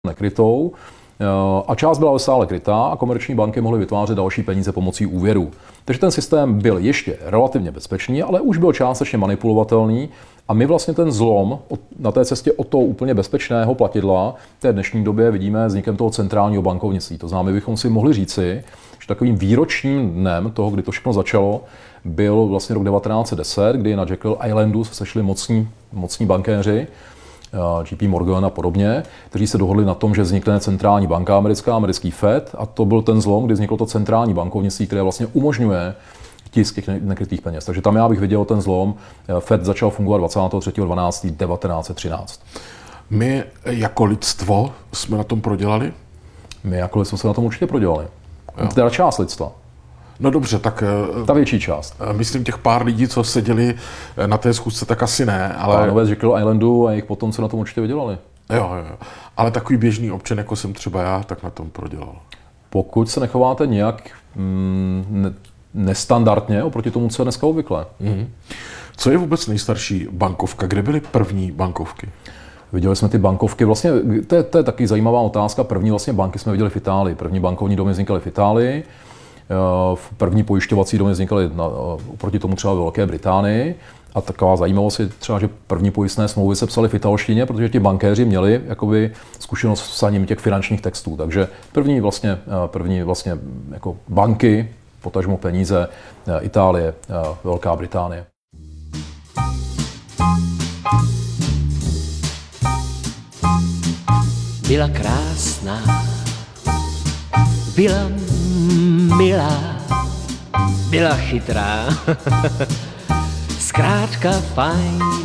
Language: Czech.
nekrytou a část byla stále krytá a komerční banky mohly vytvářet další peníze pomocí úvěrů. Takže ten systém byl ještě relativně bezpečný, ale už byl částečně manipulovatelný a my vlastně ten zlom na té cestě od toho úplně bezpečného platidla v té dnešní době vidíme vznikem toho centrálního bankovnictví. To znamená, my bychom si mohli říci, že takovým výročním dnem toho, kdy to všechno začalo, byl vlastně rok 1910, kdy na Jekyll Islandu se sešli mocní bankéři, JP Morgan a podobně, kteří se dohodli na tom, že vznikne centrální banka americký Fed a to byl ten zlom, kdy vzniklo to centrální bankovnictví, které vlastně umožňuje tisk těch nekrytých peněz. Takže tam já bych viděl ten zlom. Fed začal fungovat 23.12.1913. My jako lidstvo jsme na tom prodělali? My jako lidstvo jsme na tom určitě prodělali. Teda část lidstva. No dobře, tak... Ta větší část. Myslím těch pár lidí, co seděli na té schůzce, tak asi ne, ale... Pánové z Jekyll Islandu a jejich potomci na tom určitě vydělali. Jo. Ale takový běžný občan, jako jsem třeba já, tak na tom prodělal. Pokud se nechováte nějak nestandardně oproti tomu, co je dneska obvyklé. Co je vůbec nejstarší bankovka? Kde byly první bankovky? Viděli jsme ty bankovky, vlastně to je taky zajímavá otázka. První vlastně banky jsme viděli v Itálii. První bankovní domy vznikaly v Itálii. První pojišťovací domy vznikaly oproti tomu třeba ve Velké Británii. A taková zajímavost je třeba, že první pojistné smlouvy se psaly v italštině, protože ti bankéři měli jakoby zkušenost s psaním těch finančních textů. Takže první vlastně jako banky, potažmo peníze, Itálie, Velká Británie. Byla krásná, byla milá, byla chytrá, zkrátka fajn.